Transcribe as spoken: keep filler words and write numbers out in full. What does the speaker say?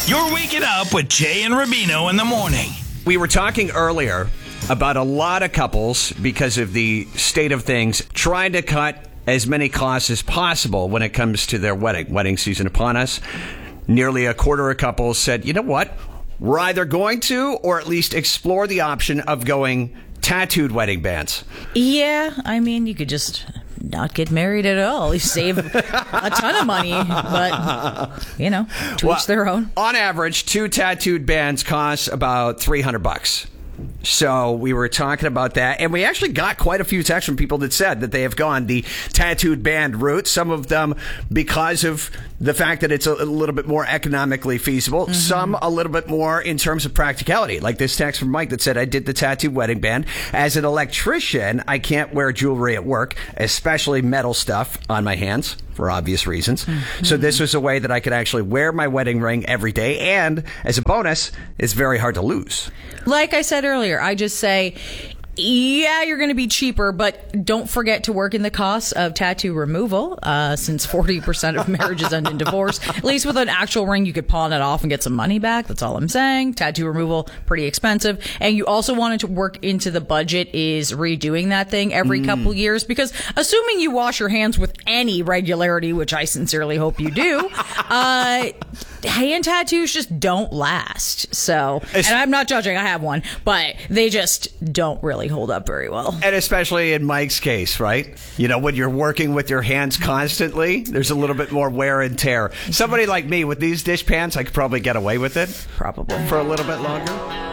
You're waking up with Jay and Rubino in the morning. We were talking earlier about a lot of couples, because of the state of things, trying to cut as many costs as possible when it comes to their wedding. Wedding season upon us. Nearly a quarter of couples said, you know what? We're either going to or at least explore the option of going tattooed wedding bands. Yeah, I mean, you could just not get married at all. You save a ton of money, but, you know, to Well, each their own. On average, two tattooed bands cost about three hundred bucks. So we were talking about that, and we actually got quite a few texts from people that said that they have gone the tattooed band route. Some of them because of the fact that it's a, a little bit more economically feasible. Mm-hmm. Some a little bit more in terms of practicality. Like this text from Mike that said, I did the tattooed wedding band. As an electrician, I can't wear jewelry at work, especially metal stuff on my hands, for obvious reasons. Mm-hmm. So this was a way that I could actually wear my wedding ring every day. And as a bonus, it's very hard to lose. Like I said earlier, I just say, yeah, you're going to be cheaper, but don't forget to work in the costs of tattoo removal, uh, since forty percent of marriages end in divorce. At least with an actual ring, you could pawn it off and get some money back. That's all I'm saying. Tattoo removal, pretty expensive. And you also wanted to work into the budget is redoing that thing every mm. couple years, because assuming you wash your hands with any regularity, which I sincerely hope you do, uh, hand tattoos just don't last. So, and I'm not judging, I have one, but they just don't really hold up very well. And especially in Mike's case, right? You know, when you're working with your hands constantly, there's a little bit more wear and tear. Somebody like me with these dish pans, I could probably get away with it. Probably. For a little bit longer.